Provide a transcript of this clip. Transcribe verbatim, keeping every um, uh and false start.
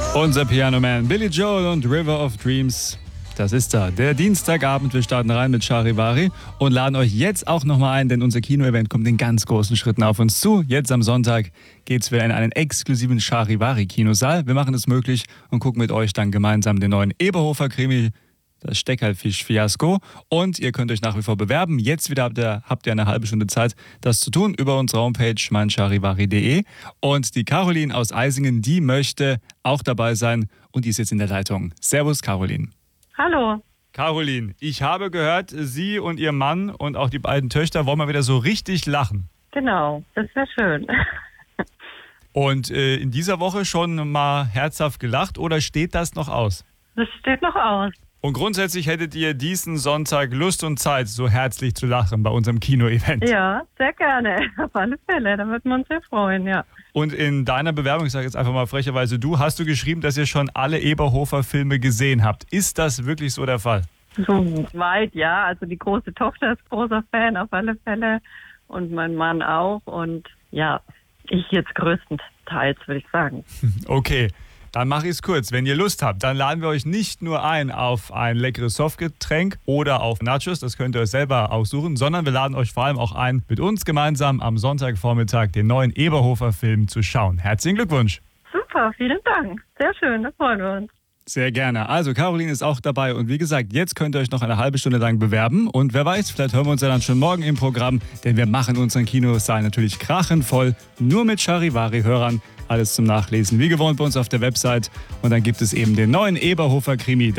Unser Pianoman Billy Joel und River of Dreams. Das ist da. Der Dienstagabend. Wir starten rein mit Charivari und laden euch jetzt auch nochmal ein, denn unser Kino-Event kommt in ganz großen Schritten auf uns zu. Jetzt am Sonntag geht's wieder in einen exklusiven Charivari-Kinosaal. Wir machen es möglich und gucken mit euch dann gemeinsam den neuen Eberhofer-Krimi, das Steckerlfisch-Fiasko. Und ihr könnt euch nach wie vor bewerben. Jetzt wieder habt ihr, habt ihr eine halbe Stunde Zeit, das zu tun über unsere Homepage meincharivari punkt de. Und die Caroline aus Eisingen, die möchte auch dabei sein und die ist jetzt in der Leitung. Servus, Caroline. Hallo. Caroline, ich habe gehört, Sie und Ihr Mann und auch die beiden Töchter wollen mal wieder so richtig lachen. Genau, das wäre schön. Und äh, in dieser Woche schon mal herzhaft gelacht oder steht das noch aus? Das steht noch aus. Und grundsätzlich hättet ihr diesen Sonntag Lust und Zeit, so herzlich zu lachen bei unserem Kino-Event. Ja, sehr gerne. Auf alle Fälle, da würden wir uns sehr freuen, ja. Und in deiner Bewerbung, ich sage jetzt einfach mal frecherweise du, hast du geschrieben, dass ihr schon alle Eberhofer-Filme gesehen habt. Ist das wirklich so der Fall? So weit, ja. Also die große Tochter ist großer Fan, auf alle Fälle. Und mein Mann auch. Und ja, ich jetzt größtenteils, würde ich sagen. Okay. Dann mache ich es kurz. Wenn ihr Lust habt, dann laden wir euch nicht nur ein auf ein leckeres Softgetränk oder auf Nachos, das könnt ihr euch selber aussuchen, sondern wir laden euch vor allem auch ein, mit uns gemeinsam am Sonntagvormittag den neuen Eberhofer-Film zu schauen. Herzlichen Glückwunsch. Super, vielen Dank. Sehr schön, da freuen wir uns. Sehr gerne. Also Caroline ist auch dabei und wie gesagt, jetzt könnt ihr euch noch eine halbe Stunde lang bewerben und wer weiß, vielleicht hören wir uns ja dann schon morgen im Programm, denn wir machen unseren Kinosaal natürlich krachenvoll, nur mit Charivari-Hörern. Alles zum Nachlesen, wie gewohnt bei uns auf der Website und dann gibt es eben den neuen Eberhofer-Krimi.